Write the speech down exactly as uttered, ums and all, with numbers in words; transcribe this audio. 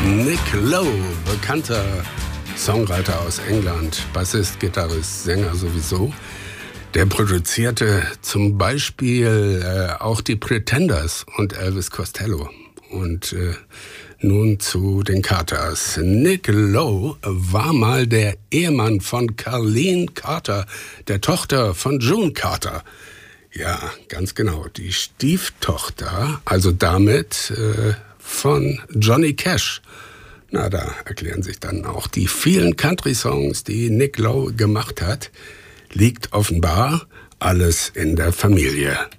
Nick Lowe, bekannter Songwriter aus England, Bassist, Gitarrist, Sänger sowieso. Der produzierte zum Beispiel äh, auch die Pretenders und Elvis Costello. Und äh, nun zu den Carters. Nick Lowe war mal der Ehemann von Carlene Carter, der Tochter von June Carter. Ja, ganz genau, die Stieftochter, also damit äh, von Johnny Cash. Na, da erklären sich dann auch die vielen Country-Songs, die Nick Lowe gemacht hat. Liegt offenbar alles in der Familie.